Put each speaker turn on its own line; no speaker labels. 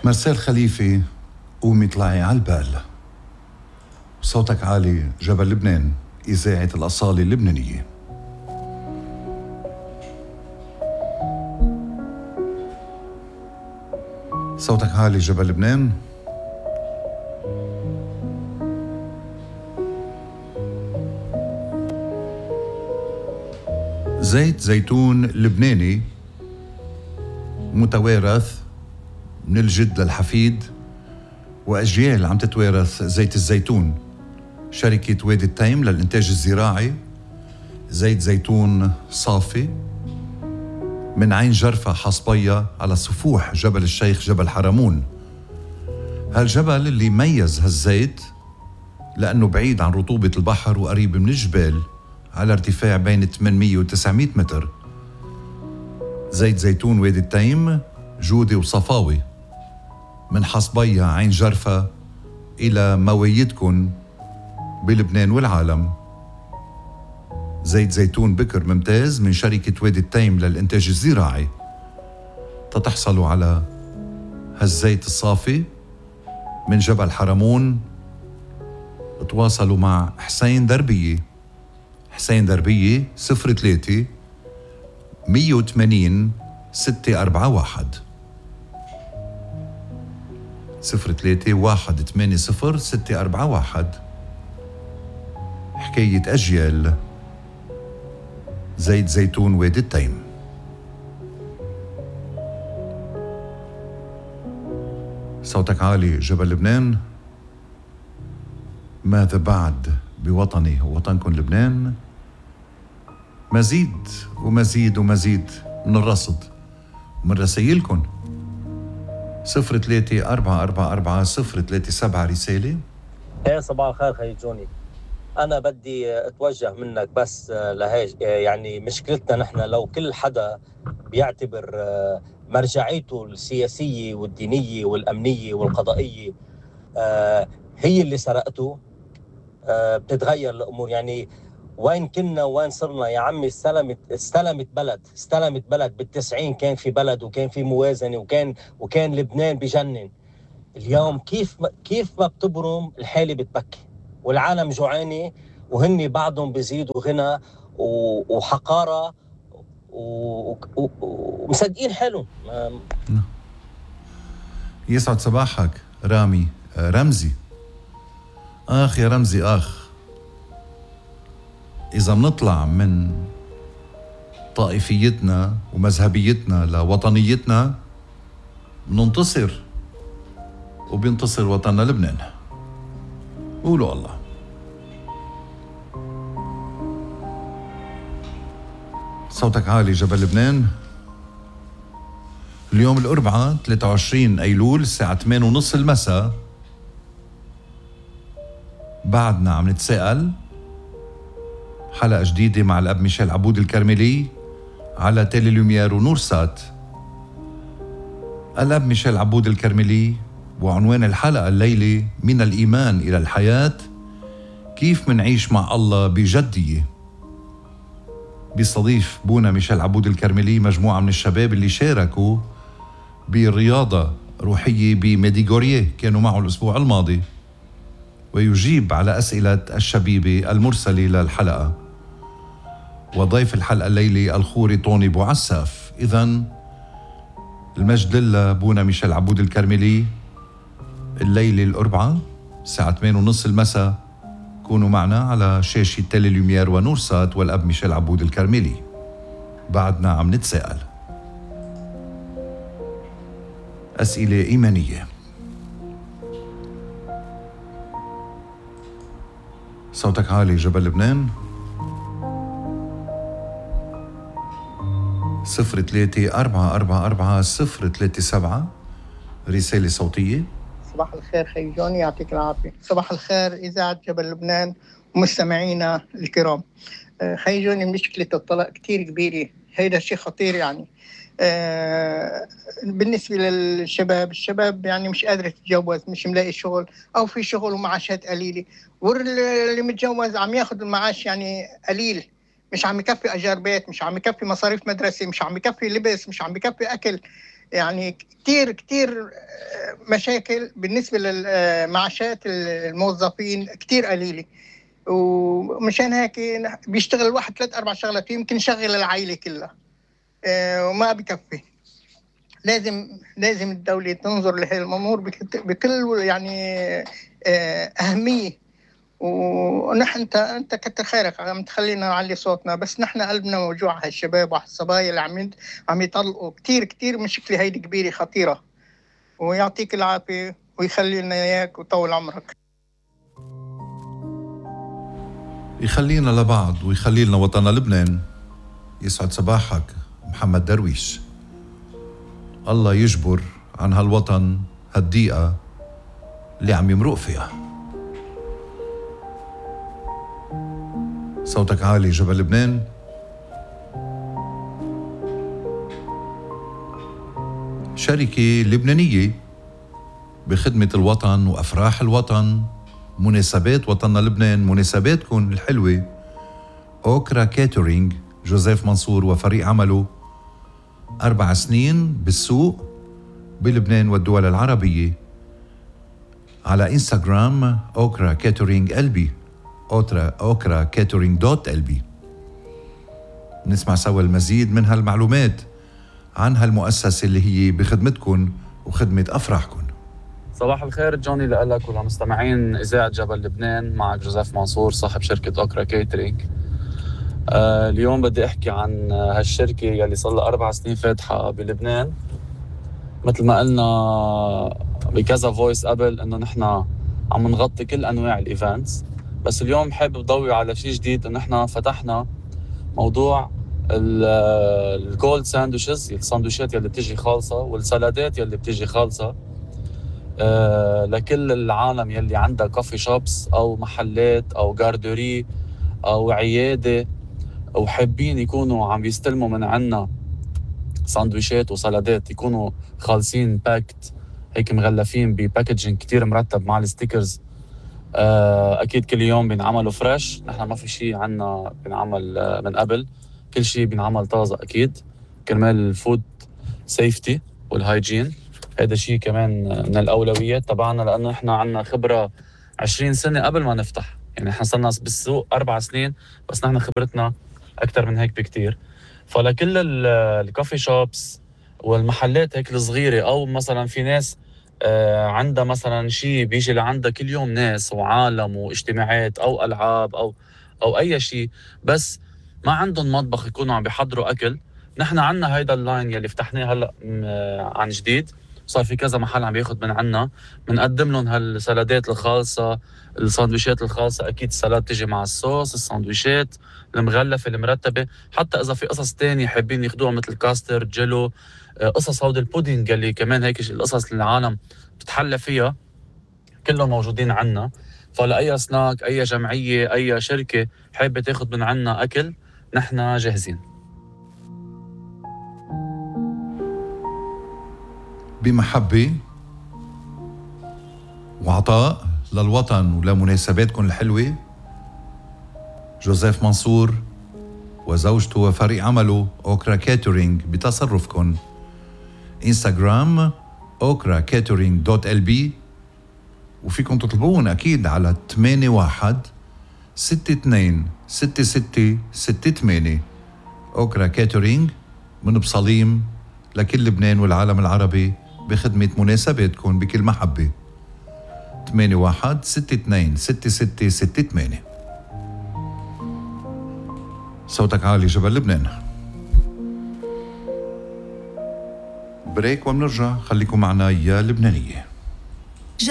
مرسال خليفة، قومي اطلعي على البال. صوتك عالي، جبل لبنان، إذاعة الأصالة اللبنانية. صوتك عالي، جبل لبنان. زيت زيتون لبناني متوارث من الجد للحفيد، وأجيال عم تتوارث زيت الزيتون. شركة وادي التيم للإنتاج الزراعي، زيت زيتون صافي من عين جرفة حصبية على سفوح جبل الشيخ جبل حرمون. هالجبل اللي ميز هالزيت لأنه بعيد عن رطوبة البحر وقريب من الجبال على ارتفاع بين 800 و 900 متر. زيت زيتون وادي التيم جودة وصفاوي من حصبية عين جرفة إلى موايدكن بلبنان والعالم. زيت زيتون بكر ممتاز من شركة وادي التيم للإنتاج الزراعي. تتحصلوا على هالزيت الصافي من جبل حرمون. تواصلوا مع حسين دربية. حسين دربية 03 180 641 03 180 641. حكاية أجيال زيت زيتون وادي التيم. صوتك عالي، جبل لبنان. ماذا بعد بوطني ووطنكم لبنان؟ مزيد ومزيد ومزيد من الرصد ومن رسائلكم. 03 444 037 رسالة.
صباح الخير خي جوني، أنا بدي أتوجه منك بس لهيج، يعني مشكلتنا نحن لو كل حدا بيعتبر مرجعيته السياسية والدينية والأمنية والقضائية هي اللي سرقته، بتتغير الأمور. يعني وين كنا وين صرنا يا عمي؟ استلمت بلد بال90 كان في بلد وكان في موازنة وكان لبنان بجنن. اليوم كيف ما بتبرم الحالة بتبكي، والعالم جوعانة وهن بعضهم بيزيدوا غنى وحقارة ومصدقين حالهم.
يسعد صباحك رمزي. آخ يا رمزي آخ، إذا منطلع من طائفيتنا ومذهبيتنا لوطنيتنا مننتصر، وبينتصر وطننا لبنان. قولوا الله. صوتك عالي، جبل لبنان. اليوم الأربعاء 23 أيلول الساعة 8:30 المساء. بعدنا عم نتساءل. حلقة جديدة مع الأب ميشيل عبود الكرملي على تيلي لوميير ونور سات. الأب ميشيل عبود الكرملي، وعنوان الحلقة الليلة: من الإيمان إلى الحياة، كيف منعيش مع الله بجدية. بيستضيف بونا ميشيل عبود الكرملي مجموعة من الشباب اللي شاركوا برياضة روحية بميديغوريه، كانوا معه الأسبوع الماضي، ويجيب على أسئلة الشبيبة المرسلة للحلقة. وضيف الحلقة الليلة الخوري طوني بوعساف. إذن المجد لله بونا ميشيل عبود الكرملي. الليلة الأربعاء الساعة 8:30 المساء كونوا معنا على شاشة تيلي لوميير ونور سات والأب ميشيل عبود الكرملي. بعدنا عم نتساءل أسئلة إيمانية. صوتك عالي، جبل لبنان. 03 444 037 رسالة صوتية.
صباح الخير خي جوني، يعطيك العافية. صباح الخير إذاعة جبل لبنان ومستمعينا الكرام. خي جوني، مشكلة الطلاق كتير كبيرة، هيدا شيء خطير. يعني بالنسبة الشباب يعني مش قادرة تتجوز، مش ملاقي شغل، أو في شغل ومعاشات قليلة، واللي متجوز عم ياخد المعاش يعني قليل، مش عم يكفي أجار بيت، مش عم يكفي مصاريف مدرسة، مش عم يكفي لبس، مش عم يكفي أكل. يعني كتير مشاكل بالنسبة للمعاشات الموظفين كتير قليلة، ومشان هيك بيشتغل الواحد 3-4 شغلات يمكن يشغل العائلة كلها وما بكفي. لازم الدولة تنظر لهذه الأمور بكل يعني أهمية. ونحن انت كتر خيرك عم تخلينا نعلي صوتنا، بس نحن قلبنا موجوع على الشباب وعلى الصبايا اللي عم يطلقوا كتير مشكلة هيدي كبيرة خطيرة. ويعطيك العافية ويخلي لنا اياك وطول عمرك.
يخلينا لبعض ويخلي لنا وطننا لبنان. يسعد صباحك محمد درويش. الله يجبر عن هالوطن هالضيقة اللي عم يمرق فيها. صوتك عالي جبل لبنان. شركة لبنانية بخدمة الوطن وأفراح الوطن، مناسبات وطننا لبنان، مناسباتكم الحلوة. أوكرا كاترينج جوزيف منصور وفريق عمله 4 سنين بالسوق بلبنان والدول العربية. على إنستغرام أوكرا كاترينج LB، أوكرا كاترينج.LB. نسمع سوا المزيد من هالمعلومات عن هالمؤسسة اللي هي بخدمتكم وخدمة أفراحكم.
صباح الخير جوني لك ولمستمعين إذاعة جبل لبنان. معك جوزيف منصور صاحب شركة أوكرا كاترينج. اليوم بدي أحكي عن هالشركة يلي صار لها 4 سنين فاتحة بلبنان. مثل ما قلنا بكذا فويس قبل إنه نحن عم نغطي كل أنواع الإيفنتس، بس اليوم حابب ضوي على شيء جديد، إنه نحن فتحنا موضوع الكولد ساندويشز، الساندويشات يلي بتيجي خالصة والسلادات يلي بتيجي خالصة لكل العالم يلي عندها كوفي شوبس أو محلات أو جاردوري أو عيادة وحابين يكونوا عم بيستلموا من عنا ساندويشات وسلادات يكونوا خالصين باكت هيك مغلفين بباكجينج كتير مرتب مع الستيكرز. أكيد كل يوم بينعملوا فريش، نحن ما في شيء عنا بينعمل من قبل، كل شيء بينعمل طازة أكيد كرمال الفود سيفتي والهايجين. هذا شيء كمان من الأولويات تبعنا، لأنه إحنا عنا خبرة 20 سنة قبل ما نفتح. يعني إحنا صرنا بالسوق 4 سنين، بس نحن خبرتنا أكتر من هيك بكتير. فلكل الكوفي شوبس والمحلات هيك الصغيرة، أو مثلا في ناس عندها مثلا شيء بيجي لعندها كل يوم ناس وعالم واجتماعات أو ألعاب أو أي شيء، بس ما عندهم مطبخ يكونوا عم بيحضروا أكل. نحن عنا هيدا اللاين يلي فتحناه هلأ عن جديد، صار في كذا محل عم بياخد من عنا. بنقدم لهم هالسلادات الخالصة، الساندويشات الخالصة. أكيد السلاد تيجي مع الصوص، الساندويشات المغلفة المرتبة، حتى إذا في قصص تانية حابين ياخدوها مثل كاستر جيلو، قصص هود البودينج اللي كمان هيك القصص اللي العالم بتتحلى فيها، كلهم موجودين عنا. فلأي سناك، أي جمعية، أي شركة حابة تاخد من عنا أكل، نحن جاهزين.
بمحبة وعطاء للوطن ولمناسباتكم الحلوة، جوزيف منصور وزوجته وفريق عمله أوكرا كاترينج بتصرفكم. إنستغرام أوكرا كاترينج.LB، وفيكم تطلبون أكيد على 81626668. أوكرا كاترينج من بصليم لكل لبنان والعالم العربي بخدمة مناسباتكم بكل محبة. 81626668. صوتك عالي جبل لبنان. بريك ومنرجع، خليكم معنا يا لبنانية.